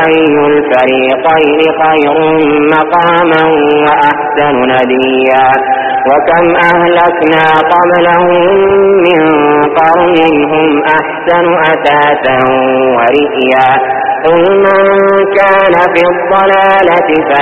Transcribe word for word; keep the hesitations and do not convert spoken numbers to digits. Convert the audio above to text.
أي الفريقين خير مقاما وأحسن نديا وكم أهلكنا قبلهم من قرن هم أحسن أثاثا ورئيا قل من كان في الضلالة